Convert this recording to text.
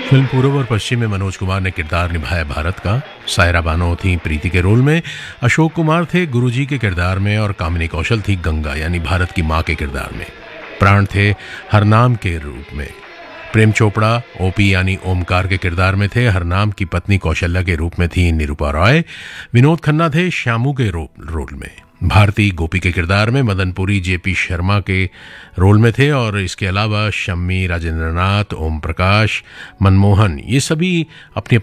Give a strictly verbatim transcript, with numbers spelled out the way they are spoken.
Film पूरब और पश्चिम में मनोज कुमार ने किरदार निभाया भारत का। सायरा बानो थी प्रीति के रोल में, अशोक कुमार थे गुरुजी के किरदार में और कामिनी कौशल थी गंगा यानी भारत की मां के किरदार में। प्राण थे हरनाम के रूप में। प्रेम चोपड़ा ओपी यानी ओमकार के किरदार में थे। हरनाम की पत्नी कौशल्या के रूप में थी निरूपा रॉय। विनोद खन्ना थे श्यामू के रो, रोल में। भारती गोपी के किरदार में। मदनपुरी जेपी शर्मा के रोल में थे और इसके अलावा शम्मी, राजेंद्र नाथ, ओम प्रकाश, मनमोहन, ये सभी अपनी